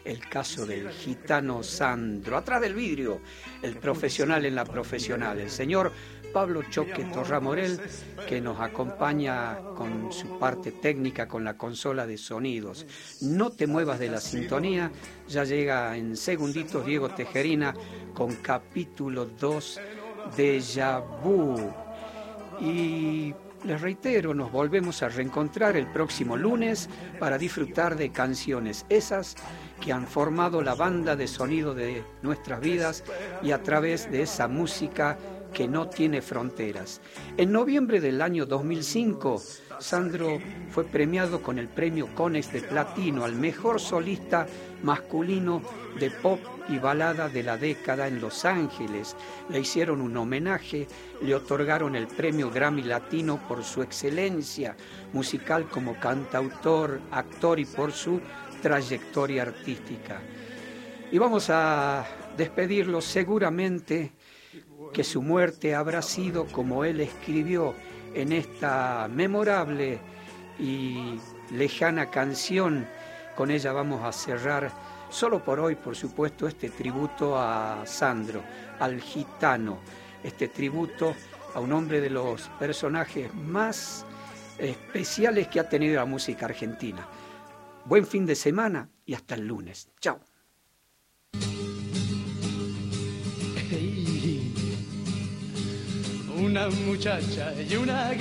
el caso del gitano Sandro. Atrás del vidrio, el profesional en la profesional, el señor Pablo Choque Torramorel, que nos acompaña con su parte técnica con la consola de sonidos. No te muevas de la sintonía, ya llega en segunditos Diego Tejerina con capítulo 2 de Déjà Vu. Y les reitero, nos volvemos a reencontrar el próximo lunes para disfrutar de canciones esas que han formado la banda de sonido de nuestras vidas y a través de esa música que no tiene fronteras. En noviembre del año 2005, Sandro fue premiado con el premio Conex de Platino al mejor solista masculino de pop y balada de la década en Los Ángeles. Le hicieron un homenaje, le otorgaron el premio Grammy Latino por su excelencia musical como cantautor, actor y por su trayectoria artística. Y vamos a despedirlo seguramente que su muerte habrá sido como él escribió en esta memorable y lejana canción. Con ella vamos a cerrar, solo por hoy, por supuesto, este tributo a Sandro, al gitano, este tributo a un hombre de los personajes más especiales que ha tenido la música argentina. Buen fin de semana y hasta el lunes. Chao. Una muchacha y una